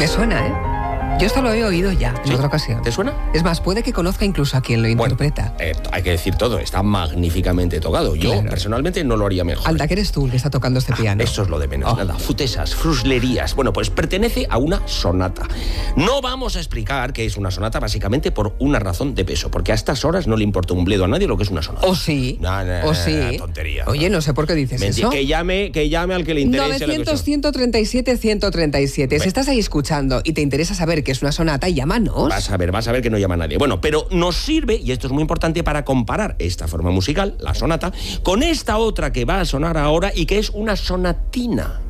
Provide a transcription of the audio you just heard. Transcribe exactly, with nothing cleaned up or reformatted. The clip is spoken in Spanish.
suena, ¿eh? Yo esto lo he oído ya, en ¿Sí? otra ocasión. ¿Te suena? Es más, puede que conozca incluso a quien lo interpreta. Bueno, eh, hay que decir todo, está magníficamente tocado. Yo, Claro. personalmente, no lo haría mejor. Anda, que eres tú el que está tocando este piano. Eso es lo de menos, Oh. nada. Futesas, fruslerías. Bueno, pues pertenece a una sonata. No vamos a explicar qué es una sonata, básicamente por una razón de peso, porque a estas horas no le importa un bledo a nadie lo que es una sonata. ¿O sí? No, no, ¿O no, sí? tontería. Oye, no sé por qué dices Mentira, eso. que llame, que llame al que le interese. novecientos, ciento treinta y siete, ciento treinta y siete. Si Bueno. estás ahí escuchando y te interesa saber qué es una sonata, llámanos. Vas a ver, vas a ver que no llama a nadie. Bueno, pero nos sirve, y esto es muy importante, para comparar esta forma musical, la sonata, con esta otra que va a sonar ahora y que es una sonatina.